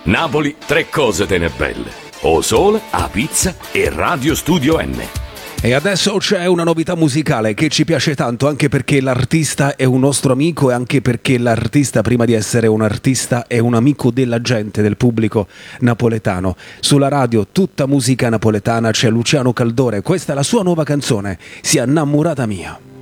Napoli, tre cose te ne belle: O Sole, A Pizza e Radio Studio N. E adesso c'è una novità musicale che ci piace tanto, anche perché l'artista è un nostro amico e anche perché l'artista, prima di essere un artista, è un amico della gente, del pubblico napoletano. Sulla radio tutta musica napoletana, c'è Luciano Caldore, questa è la sua nuova canzone, Si è innamorata mia.